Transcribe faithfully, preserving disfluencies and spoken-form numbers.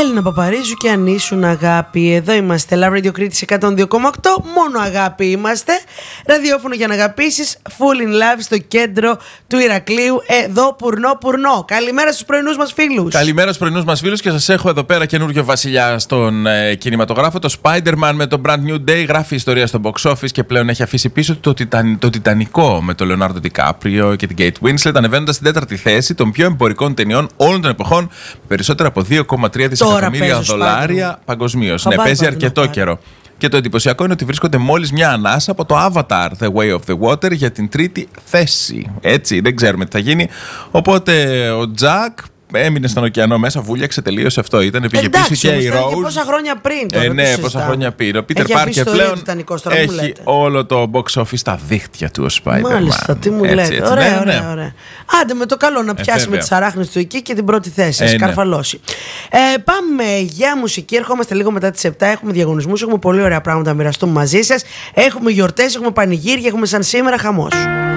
Έλληνα Παπαρίζου και αν ήσουν αγάπη. Εδώ είμαστε, Love Radio Κρήτης εκατόν δύο κόμμα οκτώ. Μόνο αγάπη είμαστε. Ραδιόφωνο για να αγαπήσεις. Full in love στο κέντρο του Ηρακλείου. Εδώ πουρνό πουρνό. Καλημέρα στους πρωινούς μας φίλους. Καλημέρα στους πρωινούς μας φίλους και σας έχω εδώ πέρα καινούργιο βασιλιά στον ε, κινηματογράφο. Το Spider-Man με το Brand New Day γράφει ιστορία στο box office και πλέον έχει αφήσει πίσω το, τιταν, το Τιτανικό με τον Leonardo DiCaprio και την Kate Winslet, ανεβαίνοντας στην τέταρτη θέση των πιο εμπορικών ταινιών όλων των εποχών. Περισσότερα από δύο κόμμα τρία δισεκατομμύρια δολάρια παγκοσμίως. Ναι, παίζει αρκετό καιρό. Και το εντυπωσιακό είναι ότι βρίσκονται μόλις μια ανάσα από το Avatar The Way of the Water για την τρίτη θέση. Έτσι, δεν ξέρουμε τι θα γίνει. Οπότε ο Τζακ έμεινε στον ωκεανό μέσα, βούλιαξε, τελείωσε αυτό. Ήταν, πήγε πίσω και η Rose. Και πόσα χρόνια πριν. Τώρα, ε, ναι, πόσα χρόνια πριν. Ο Πίτερ Πάρκερ πλέον τώρα, έχει όλο το box office στα δίχτυα του ο Spider-Man. Μάλιστα, τι μου έτσι, λέτε. Έτσι, ωραία, ναι, ωραία, ναι. ωραία. Άντε με το καλό να πιάσουμε ε, τις αράχνες του εκεί και την πρώτη θέση. Ε, Σκαρφαλώσει. Ναι. Ε, πάμε για μουσική. Ερχόμαστε λίγο μετά τις επτά. Έχουμε διαγωνισμούς, έχουμε πολύ ωραία πράγματα να μοιραστούμε μαζί σας. Έχουμε γιορτές, έχουμε πανηγύρια, έχουμε σαν σήμερα χαμός.